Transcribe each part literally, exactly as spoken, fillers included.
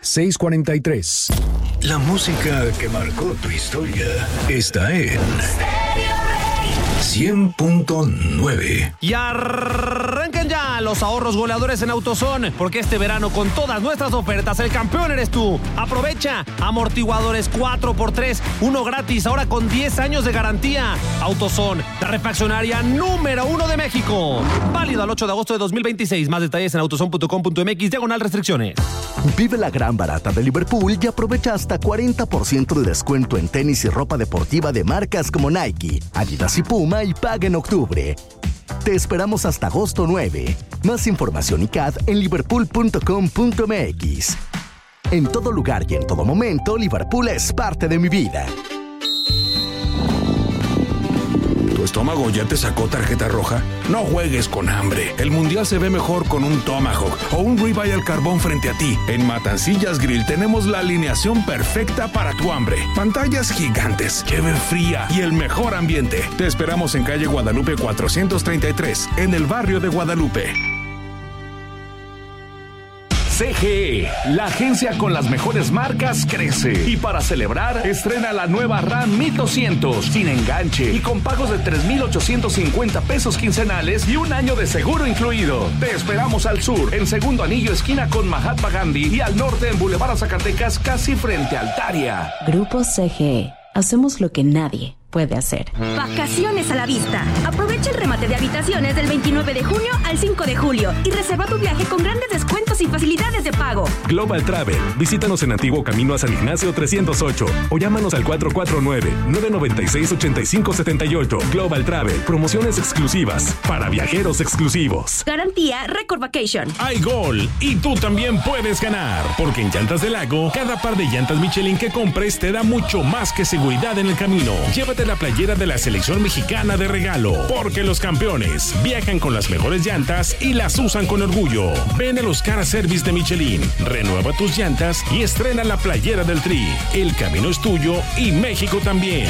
seis cuatro tres. La música que marcó tu historia está en cien punto nueve. Y arrancan ya los ahorros goleadores en AutoZone, porque este verano con todas nuestras ofertas el campeón eres tú. Aprovecha amortiguadores cuatro por tres, uno gratis, ahora con diez años de garantía. AutoZone, la refaccionaria número uno de México. Válido al ocho de agosto de dos mil veintiséis. Más detalles en autozone punto com punto mx, diagonal restricciones. Vive la gran barata de Liverpool y aprovecha hasta cuarenta por ciento de descuento en tenis y ropa deportiva de marcas como Nike, Adidas y Puma, y paga en octubre. Te esperamos hasta agosto nueve. Más información y C A D en liverpool punto com punto mx. En todo lugar y en todo momento, Liverpool es parte de mi vida. ¿Tu estómago ya te sacó tarjeta roja? No juegues con hambre. El mundial se ve mejor con un Tomahawk o un ribeye al carbón frente a ti. En Matancillas Grill tenemos la alineación perfecta para tu hambre. Pantallas gigantes, cheve fría y el mejor ambiente. Te esperamos en calle Guadalupe cuatrocientos treinta y tres, en el barrio de Guadalupe. C G E, la agencia con las mejores marcas, crece. Y para celebrar, estrena la nueva RAM mil doscientos, sin enganche y con pagos de tres mil ochocientos cincuenta pesos quincenales y un año de seguro incluido. Te esperamos al sur, en Segundo Anillo, esquina con Mahatma Gandhi, y al norte en Boulevard Zacatecas, casi frente a Altaria. Grupo C G E. Hacemos lo que nadie puede hacer. Vacaciones a la vista. Aprovecha el remate de habitaciones del veintinueve de junio al cinco de julio y reserva tu viaje con grandes descuentos y facilidades de pago. Global Travel. Visítanos en Antiguo Camino a San Ignacio trescientos ocho o llámanos al cuatro cuatro nueve, nueve nueve seis, ocho cinco siete ocho. Global Travel. Promociones exclusivas para viajeros exclusivos. Garantía Record Vacation. Hay gol y tú también puedes ganar, porque en Llantas del Lago, cada par de llantas Michelin que compres te da mucho más que seguridad en el camino. Llévate la playera de la selección mexicana de regalo, porque los campeones viajan con las mejores llantas y las usan con orgullo. Ven a los Car Service de Michelin, renueva tus llantas y estrena la playera del Tri. El camino es tuyo y México también.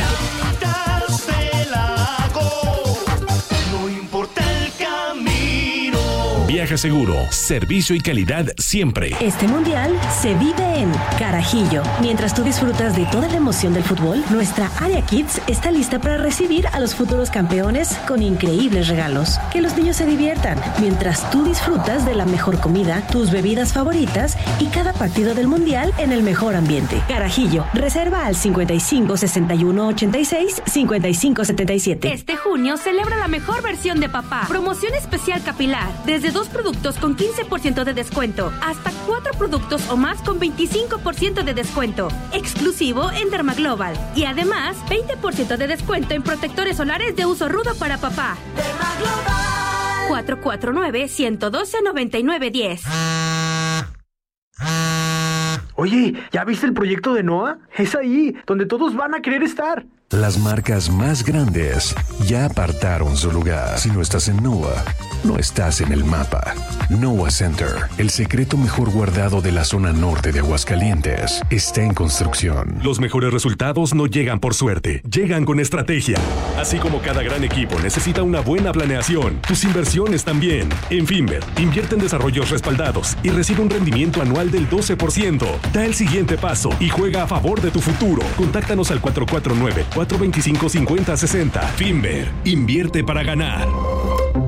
No importa el camino. Viaja seguro, servicio y calidad siempre. Este mundial se vive en Carajillo. Mientras tú disfrutas de toda la emoción del fútbol, nuestra área Kids está lista para recibir a los futuros campeones con increíbles regalos. Que los niños se diviertan, mientras tú disfrutas de la mejor comida, tus bebidas favoritas y cada partido del mundial en el mejor ambiente. Carajillo, reserva al cincuenta y cinco, sesenta y uno, ochenta y seis, cincuenta y cinco, setenta y siete. Este junio celebra la mejor versión de papá. Promoción especial capilar. Desde dos productos con quince por ciento de descuento hasta cuatro productos o más con veinticinco por ciento de descuento. Exclusivo en Dermaglobal. Y además, veinte por ciento de descuento en protectores solares de uso rudo para papá. Dermaglobal. cuatro cuatro nueve, uno uno dos, nueve nueve uno cero. Oye, ¿ya viste el proyecto de Noah? Es ahí, donde todos van a querer estar. Las marcas más grandes ya apartaron su lugar. Si no estás en Noah, no estás en el mapa. Noah Center, el secreto mejor guardado de la zona norte de Aguascalientes, está en construcción. Los mejores resultados no llegan por suerte, llegan con estrategia. Así como cada gran equipo necesita una buena planeación, tus inversiones también. En Finver, invierte en desarrollos respaldados y recibe un rendimiento anual del doce por ciento. Da el siguiente paso y juega a favor de tu futuro. Contáctanos al cuatro cuatro nueve, cuatro dos cinco, cinco cero seis cero. Finver, invierte para ganar.